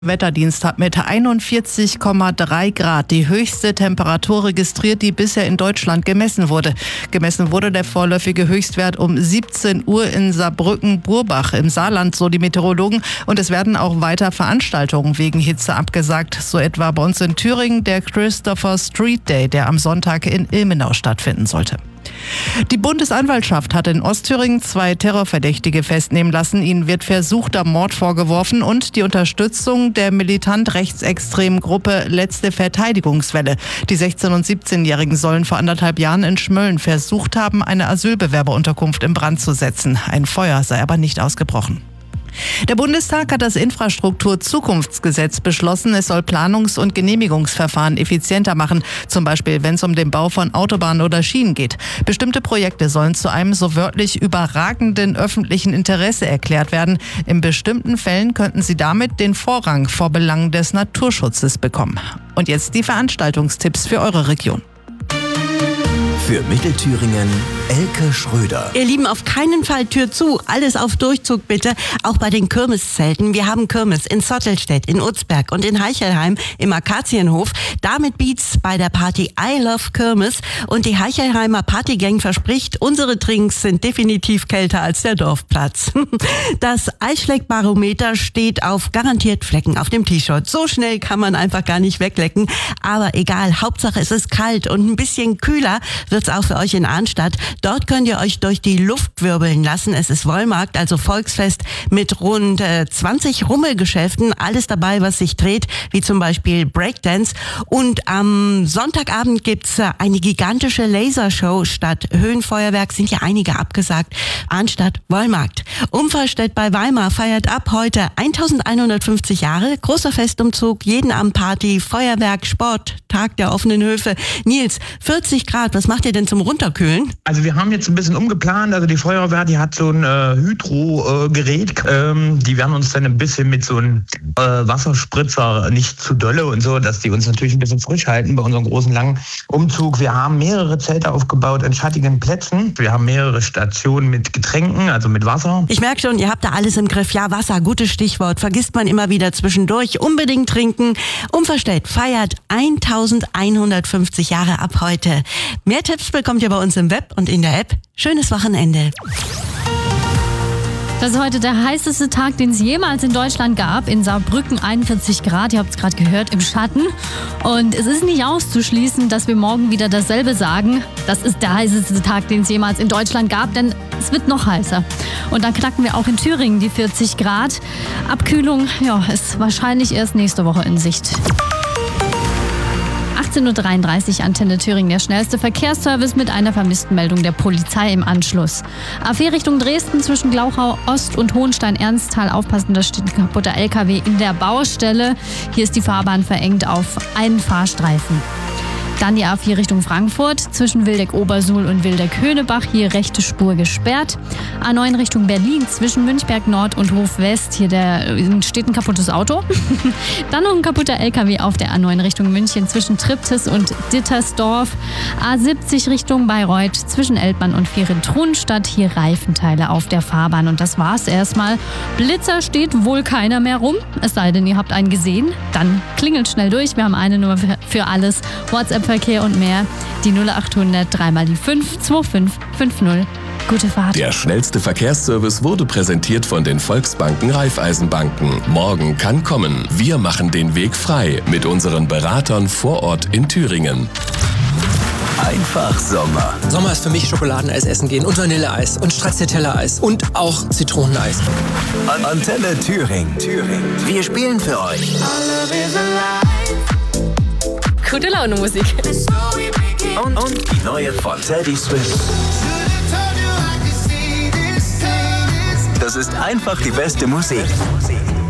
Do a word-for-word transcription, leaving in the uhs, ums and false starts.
Wetterdienst hat mit einundvierzig Komma drei Grad die höchste Temperatur registriert, die bisher in Deutschland gemessen wurde. Gemessen wurde der vorläufige Höchstwert um siebzehn Uhr in Saarbrücken-Burbach im Saarland, so die Meteorologen. Und es werden auch weiter Veranstaltungen wegen Hitze abgesagt. So etwa bei uns in Thüringen der Christopher Street Day, der am Sonntag in Ilmenau stattfinden sollte. Die Bundesanwaltschaft hat in Ostthüringen zwei Terrorverdächtige festnehmen lassen. Ihnen wird versuchter Mord vorgeworfen und die Unterstützung der militant rechtsextremen Gruppe Letzte Verteidigungswelle. Die sechzehn- und siebzehnjährigen sollen vor anderthalb Jahren in Schmölln versucht haben, eine Asylbewerberunterkunft in Brand zu setzen. Ein Feuer sei aber nicht ausgebrochen. Der Bundestag hat das Infrastrukturzukunftsgesetz beschlossen. Es soll Planungs- und Genehmigungsverfahren effizienter machen, zum Beispiel wenn es um den Bau von Autobahnen oder Schienen geht. Bestimmte Projekte sollen zu einem so wörtlich überragenden öffentlichen Interesse erklärt werden. In bestimmten Fällen könnten sie damit den Vorrang vor Belangen des Naturschutzes bekommen. Und jetzt die Veranstaltungstipps für eure Region. Für Mittelthüringen Elke Schröder. Ihr Lieben, auf keinen Fall Tür zu, alles auf Durchzug bitte, auch bei den Kirmeszelten. Wir haben Kirmes in Zottelstedt, in Utzberg und in Heichelheim im Akazienhof. Damit beat's bei der Party I Love Kirmes und die Heichelheimer Partygang verspricht, unsere Drinks sind definitiv kälter als der Dorfplatz. Das Eisschlägbarometer steht auf garantiert Flecken auf dem T-Shirt. So schnell kann man einfach gar nicht weglecken, aber egal, Hauptsache es ist kalt und ein bisschen kühler wird's auch für euch in Arnstadt. Dort könnt ihr euch durch die Luft wirbeln lassen. Es ist Wollmarkt, also Volksfest mit rund äh, zwanzig Rummelgeschäften. Alles dabei, was sich dreht, wie zum Beispiel Breakdance. Und am Sonntagabend gibt's äh, eine gigantische Lasershow statt Höhenfeuerwerk. Sind ja einige abgesagt. Arnstadt, Wollmarkt. Umfallstedt bei Weimar feiert ab heute eintausendeinhundertfünfzig Jahre. Großer Festumzug, jeden Abend Party, Feuerwerk, Sport, Tag der offenen Höfe. Nils, vierzig Grad, was macht ihr denn zum Runterkühlen? Also wir haben jetzt ein bisschen umgeplant, also die Feuerwehr, die hat so ein äh, Hydro-Gerät, ähm, die werden uns dann ein bisschen mit so einem äh, Wasserspritzer, nicht zu dolle und so, dass die uns natürlich ein bisschen frisch halten bei unserem großen langen Umzug. Wir haben mehrere Zelte aufgebaut an schattigen Plätzen. Wir haben mehrere Stationen mit Getränken, also mit Wasser. Ich merke schon, ihr habt da alles im Griff. Ja, Wasser, gutes Stichwort, vergisst man immer wieder zwischendurch. Unbedingt trinken. Umverstellt feiert eintausendeinhundertfünfzig Jahre ab heute. Mehr Tipps bekommt ihr bei uns im Web und in der App. Schönes Wochenende. Das ist heute der heißeste Tag, den es jemals in Deutschland gab. In Saarbrücken einundvierzig Grad, ihr habt es gerade gehört, im Schatten. Und es ist nicht auszuschließen, dass wir morgen wieder dasselbe sagen. Das ist der heißeste Tag, den es jemals in Deutschland gab, denn es wird noch heißer. Und dann knacken wir auch in Thüringen die vierzig Grad. Abkühlung, ja, ist wahrscheinlich erst nächste Woche in Sicht. achtzehn Uhr dreiunddreißig, Antenne Thüringen, der schnellste Verkehrsservice mit einer Vermisstenmeldung der Polizei im Anschluss. A vier Richtung Dresden zwischen Glauchau Ost und Hohenstein-Ernsthal. Aufpassen, da steht ein kaputter L K W in der Baustelle. Hier ist die Fahrbahn verengt auf einen Fahrstreifen. Dann die A vier Richtung Frankfurt zwischen Wildeck-Obersuhl und Wildeck-Höhnebach. Hier rechte Spur gesperrt. A neun Richtung Berlin zwischen Münchberg Nord und Hof West. Hier der, steht ein kaputtes Auto. Dann noch ein kaputter L K W auf der A neun Richtung München zwischen Triptis und Dittersdorf. A siebzig Richtung Bayreuth zwischen Eltmann und Virentrunstadt. Hier Reifenteile auf der Fahrbahn. Und das war's erstmal. Blitzer steht wohl keiner mehr rum. Es sei denn, ihr habt einen gesehen. Dann klingelt schnell durch. Wir haben eine Nummer für alles. WhatsApp Verkehr und mehr, die null acht hundert drei mal die fünf zwei fünf fünf null. Gute Fahrt. Der schnellste Verkehrsservice wurde präsentiert von den Volksbanken Raiffeisenbanken. Morgen kann kommen. Wir machen den Weg frei mit unseren Beratern vor Ort in Thüringen. Einfach Sommer. Sommer ist für mich Schokoladeneis essen gehen und Vanilleeis und Stracciatella-Eis und auch Zitroneneis. An Antenne Thüringen. Thüringen. Wir spielen für euch. Gute Laune Musik. Und, und die neue von Teddy Swift. Das ist einfach die beste Musik.